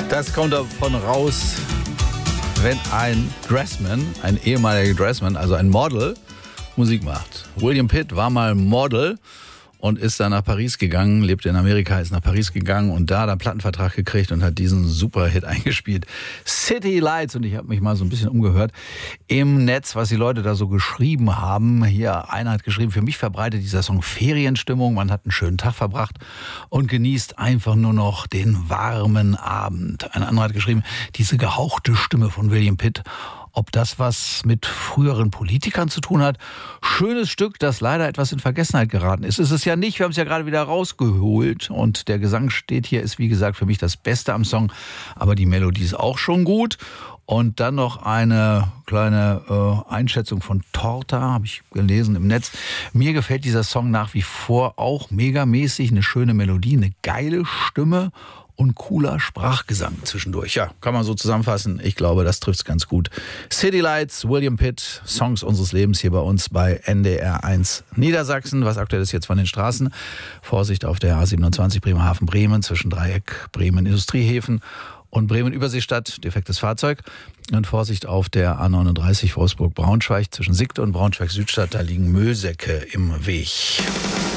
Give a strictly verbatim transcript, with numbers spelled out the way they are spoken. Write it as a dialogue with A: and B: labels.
A: Das kommt davon raus, wenn ein Dressman, ein ehemaliger Dressman, also ein Model, Musik macht. William Pitt war mal Model und ist dann nach Paris gegangen, lebte in Amerika, ist nach Paris gegangen und da hat er einen Plattenvertrag gekriegt und hat diesen Superhit eingespielt. City Lights. Und ich habe mich mal so ein bisschen umgehört im Netz, was die Leute da so geschrieben haben. Hier, einer hat geschrieben, für mich verbreitet dieser Song Ferienstimmung. Man hat einen schönen Tag verbracht und genießt einfach nur noch den warmen Abend. Ein anderer hat geschrieben, diese gehauchte Stimme von William Pitt. Ob das was mit früheren Politikern zu tun hat? Schönes Stück, das leider etwas in Vergessenheit geraten ist. Ist es ja nicht, wir haben es ja gerade wieder rausgeholt. Und der Gesang steht hier, ist wie gesagt für mich das Beste am Song. Aber die Melodie ist auch schon gut. Und dann noch eine kleine äh, Einschätzung von Torta, habe ich gelesen im Netz. Mir gefällt dieser Song nach wie vor auch megamäßig. Eine schöne Melodie, eine geile Stimme und cooler Sprachgesang zwischendurch. Ja, kann man so zusammenfassen. Ich glaube, das trifft's ganz gut. City Lights, William Pitt, Songs unseres Lebens hier bei uns bei N D R eins Niedersachsen. Was aktuell ist jetzt von den Straßen. Vorsicht auf der A siebenundzwanzig Bremerhaven-Bremen zwischen Dreieck Bremen-Industriehäfen und Bremen-Überseestadt, defektes Fahrzeug. Und Vorsicht auf der A neununddreißig Wolfsburg-Braunschweig zwischen Siegte und Braunschweig-Südstadt. Da liegen Müllsäcke im Weg.